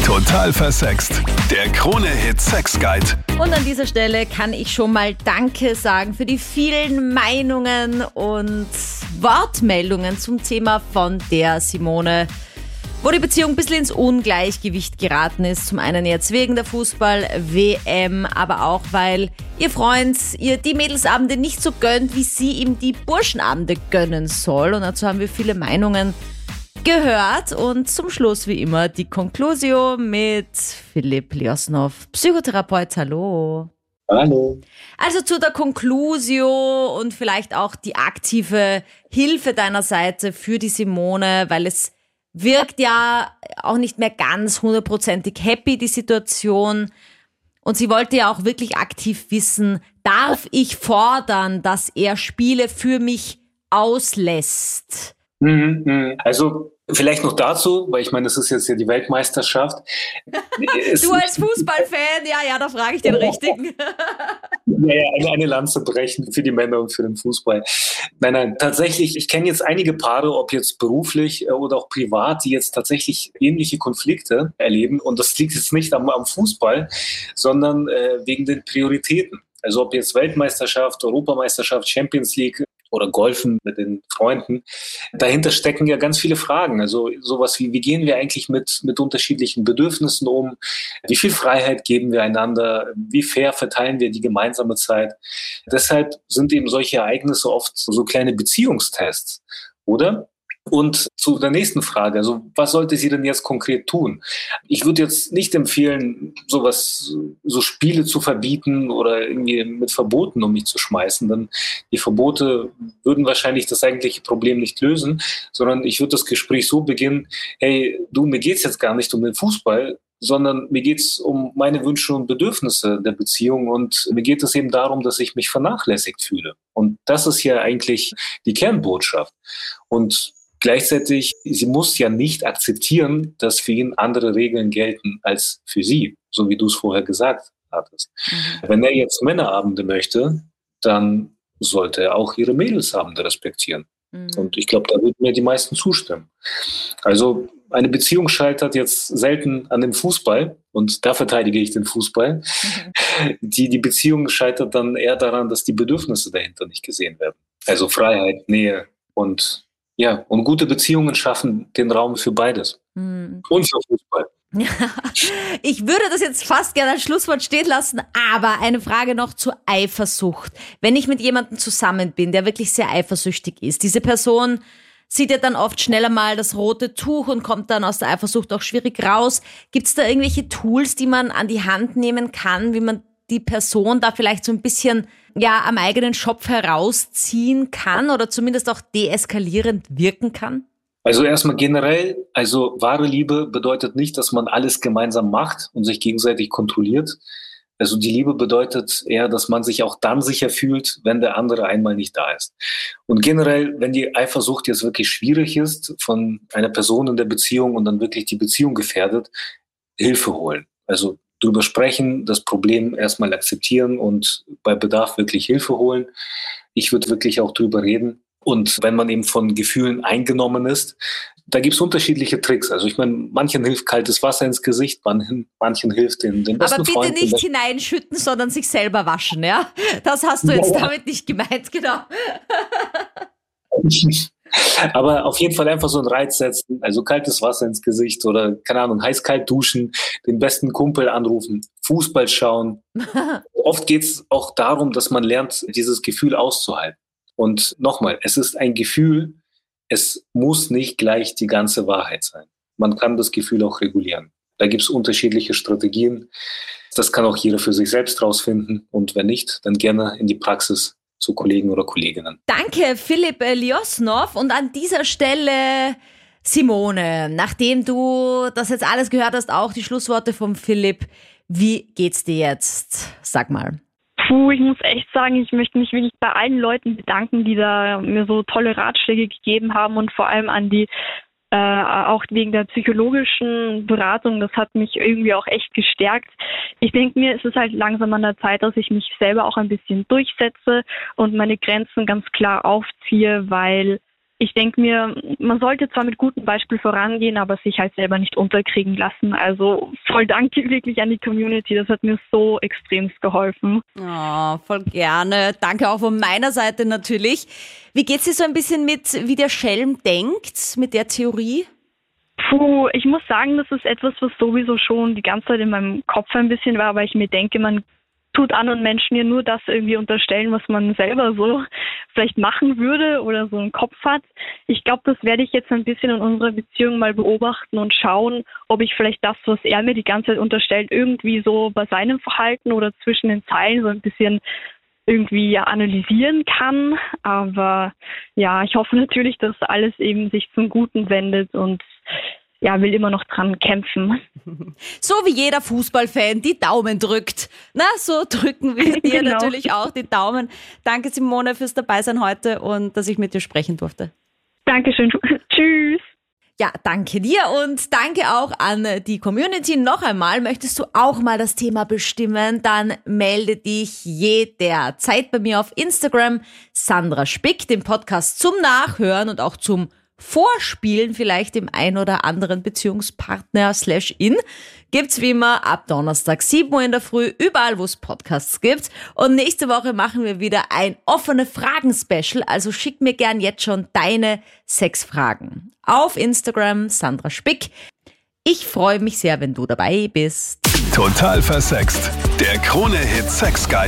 Total versext. Der Krone-Hit Sex Guide. Und an dieser Stelle kann ich schon mal Danke sagen für die vielen Meinungen und Wortmeldungen zum Thema von der Simone, wo die Beziehung ein bisschen ins Ungleichgewicht geraten ist. Zum einen jetzt wegen der Fußball-WM, aber auch, weil ihr Freund ihr die Mädelsabende nicht so gönnt, wie sie ihm die Burschenabende gönnen soll. Und dazu haben wir viele Meinungen gehört. Und zum Schluss wie immer die Conclusio mit Philipp Liosnov, Psychotherapeut. Hallo. Hallo. Also zu der Conclusio und vielleicht auch die aktive Hilfe deiner Seite für die Simone, weil es wirkt ja auch nicht mehr ganz 100%ig happy, die Situation. Und sie wollte ja auch wirklich aktiv wissen, darf ich fordern, dass er Spiele für mich auslässt? Also vielleicht noch dazu, weil ich meine, das ist jetzt ja die Weltmeisterschaft. Du als Fußballfan, ja, da frage ich den Richtigen. Ja, eine Lanze brechen für die Männer und für den Fußball. Nein, tatsächlich, ich kenne jetzt einige Paare, ob jetzt beruflich oder auch privat, die jetzt tatsächlich ähnliche Konflikte erleben. Und das liegt jetzt nicht am Fußball, sondern wegen den Prioritäten. Also ob jetzt Weltmeisterschaft, Europameisterschaft, Champions League oder Golfen mit den Freunden. Dahinter stecken ja ganz viele Fragen. Also sowas wie gehen wir eigentlich mit unterschiedlichen Bedürfnissen um? Wie viel Freiheit geben wir einander? Wie fair verteilen wir die gemeinsame Zeit? Deshalb sind eben solche Ereignisse oft so kleine Beziehungstests, oder? Und zu der nächsten Frage, also was sollte sie denn jetzt konkret tun? Ich würde jetzt nicht empfehlen, so Spiele zu verbieten oder irgendwie mit Verboten um mich zu schmeißen, denn die Verbote würden wahrscheinlich das eigentliche Problem nicht lösen, sondern ich würde das Gespräch so beginnen, hey, mir geht's jetzt gar nicht um den Fußball, sondern mir geht's um meine Wünsche und Bedürfnisse der Beziehung und mir geht es eben darum, dass ich mich vernachlässigt fühle. Und das ist ja eigentlich die Kernbotschaft. Und gleichzeitig, sie muss ja nicht akzeptieren, dass für ihn andere Regeln gelten als für sie, so wie du es vorher gesagt hattest. Wenn er jetzt Männerabende möchte, dann sollte er auch ihre Mädelsabende respektieren. Und ich glaube, da würden mir die meisten zustimmen. Also eine Beziehung scheitert jetzt selten an dem Fußball und da verteidige ich den Fußball. Die Beziehung scheitert dann eher daran, dass die Bedürfnisse dahinter nicht gesehen werden. Also Freiheit, Nähe und gute Beziehungen schaffen den Raum für beides. Und für Fußball. Ich würde das jetzt fast gerne als Schlusswort stehen lassen, aber eine Frage noch zur Eifersucht. Wenn ich mit jemandem zusammen bin, der wirklich sehr eifersüchtig ist, diese Person sieht ja dann oft schneller mal das rote Tuch und kommt dann aus der Eifersucht auch schwierig raus. Gibt es da irgendwelche Tools, die man an die Hand nehmen kann, wie man die Person da vielleicht so ein bisschen am eigenen Schopf herausziehen kann oder zumindest auch deeskalierend wirken kann? Also erstmal generell, wahre Liebe bedeutet nicht, dass man alles gemeinsam macht und sich gegenseitig kontrolliert. Also die Liebe bedeutet eher, dass man sich auch dann sicher fühlt, wenn der andere einmal nicht da ist. Und generell, wenn die Eifersucht jetzt wirklich schwierig ist von einer Person in der Beziehung und dann wirklich die Beziehung gefährdet, Hilfe holen. Also drüber sprechen, das Problem erstmal akzeptieren und bei Bedarf wirklich Hilfe holen. Ich würde wirklich auch drüber reden. Und wenn man eben von Gefühlen eingenommen ist, da gibt es unterschiedliche Tricks. Also ich meine, manchen hilft kaltes Wasser ins Gesicht, manchen hilft den besten Freunden. Aber bitte nicht hineinschütten, sondern sich selber waschen, ja? Das hast du jetzt damit nicht gemeint, genau. Aber auf jeden Fall einfach so einen Reiz setzen, also kaltes Wasser ins Gesicht oder, keine Ahnung, heiß-kalt duschen, den besten Kumpel anrufen, Fußball schauen. Oft geht es auch darum, dass man lernt, dieses Gefühl auszuhalten. Und nochmal, es ist ein Gefühl, es muss nicht gleich die ganze Wahrheit sein. Man kann das Gefühl auch regulieren. Da gibt es unterschiedliche Strategien. Das kann auch jeder für sich selbst rausfinden. Und wenn nicht, dann gerne in die Praxis zu Kollegen oder Kolleginnen. Danke, Philipp Liosnov. Und an dieser Stelle, Simone, nachdem du das jetzt alles gehört hast, auch die Schlussworte vom Philipp, wie geht's dir jetzt? Sag mal. Ich muss echt sagen, ich möchte mich wirklich bei allen Leuten bedanken, die da mir so tolle Ratschläge gegeben haben und vor allem an die auch wegen der psychologischen Beratung, das hat mich irgendwie auch echt gestärkt. Ich denke mir, es ist halt langsam an der Zeit, dass ich mich selber auch ein bisschen durchsetze und meine Grenzen ganz klar aufziehe, weil ich denke mir, man sollte zwar mit gutem Beispiel vorangehen, aber sich halt selber nicht unterkriegen lassen. Also voll Danke wirklich an die Community, das hat mir so extremst geholfen. Oh, voll gerne. Danke auch von meiner Seite natürlich. Wie geht's dir so ein bisschen mit, wie der Schelm denkt, mit der Theorie? Puh, ich muss sagen, das ist etwas, was sowieso schon die ganze Zeit in meinem Kopf ein bisschen war, weil ich mir denke, man tut anderen Menschen ja nur das irgendwie unterstellen, was man selber so vielleicht machen würde oder so im Kopf hat. Ich glaube, das werde ich jetzt ein bisschen in unserer Beziehung mal beobachten und schauen, ob ich vielleicht das, was er mir die ganze Zeit unterstellt, irgendwie so bei seinem Verhalten oder zwischen den Zeilen so ein bisschen irgendwie analysieren kann. Aber ja, ich hoffe natürlich, dass alles eben sich zum Guten wendet und ja, will immer noch dran kämpfen. So wie jeder Fußballfan die Daumen drückt. Na, so drücken wir dir Genau. natürlich auch die Daumen. Danke, Simone, fürs Dabeisein heute und dass ich mit dir sprechen durfte. Dankeschön. Tschüss. Ja, danke dir und danke auch an die Community. Noch einmal, möchtest du auch mal das Thema bestimmen, dann melde dich jederzeit bei mir auf Instagram, Sandra Spick, den Podcast zum Nachhören und auch zum Vorspielen vielleicht dem ein oder anderen Beziehungspartner /in gibt's wie immer ab Donnerstag 7 Uhr in der Früh, überall wo es Podcasts gibt. Und nächste Woche machen wir wieder ein offene Fragen-Special, also schick mir gern jetzt schon deine Sexfragen auf Instagram, Sandra Spick. Ich freue mich sehr, wenn du dabei bist. Total versext. Der Krone-Hit Sex Guide.